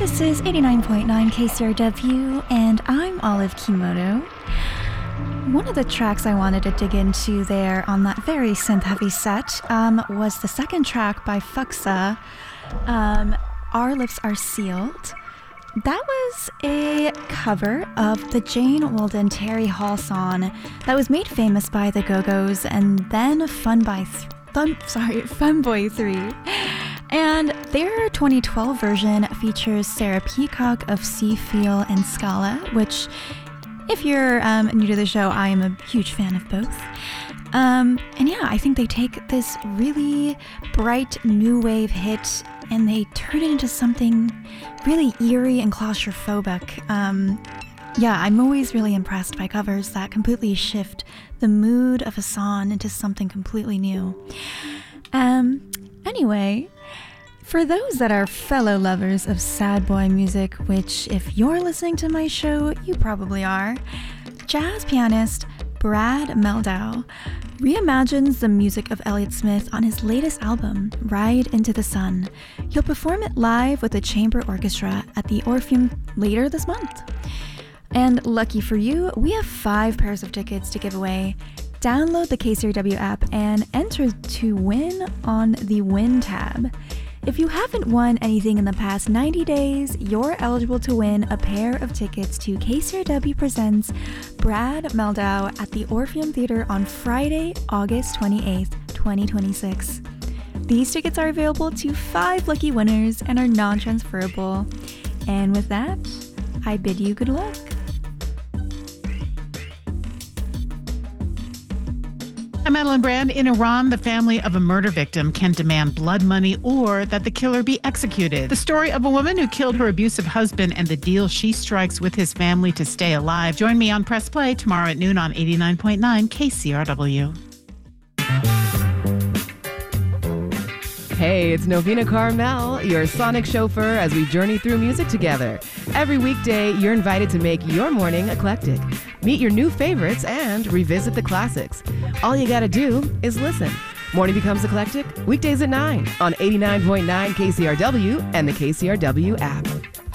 This is 89.9 KCRW, and I'm Olive Kimoto. One of the tracks I wanted to dig into there on that very synth-heavy set was the second track by Fuxa, Our Lips Are Sealed. That was a cover of the Jane Walden Terry Hall song that was made famous by the Go-Go's and then Funboy 3. And their 2012 version features Sarah Peacock of Sea Feel and Scala, which, if you're new to the show, I am a huge fan of both. And yeah, I think they take this really bright new wave hit and they turn it into something really eerie and claustrophobic. Yeah, I'm always really impressed by covers that completely shift the mood of a song into something completely new. Anyway, for those that are fellow lovers of sad boy music, which if you're listening to my show, you probably are, jazz pianist Brad Mehldau reimagines the music of Elliott Smith on his latest album, Ride Into the Sun. He'll perform it live with a chamber orchestra at the Orpheum later this month. And lucky for you, we have 5 pairs of tickets to give away. Download the KCRW app and enter to win on the Win tab. If you haven't won anything in the past 90 days, you're eligible to win a pair of tickets to KCRW Presents Brad Mehldau at the Orpheum Theater on Friday, August 28th, 2026. These tickets are available to 5 lucky winners and are non-transferable. And with that, I bid you good luck. I'm Madeline Brand. In Iran, the family of a murder victim can demand blood money or that the killer be executed. The story of a woman who killed her abusive husband and the deal she strikes with his family to stay alive. Join me on Press Play tomorrow at noon on 89.9 KCRW. Hey, it's Novena Carmel, your sonic chauffeur as we journey through music together. Every weekday, you're invited to make your morning eclectic. Meet your new favorites and revisit the classics. All you gotta do is listen. Morning becomes eclectic, weekdays at 9 on 89.9 KCRW and the KCRW app.